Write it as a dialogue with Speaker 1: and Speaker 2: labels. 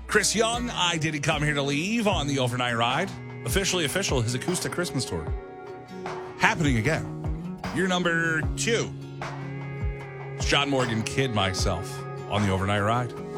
Speaker 1: Chris Young, I Didn't Come Here to Leave on the Overnight Ride. Officially official, his acoustic Christmas tour. Happening again. Year number 2. It's John Morgan, Kid Myself on the Overnight Ride.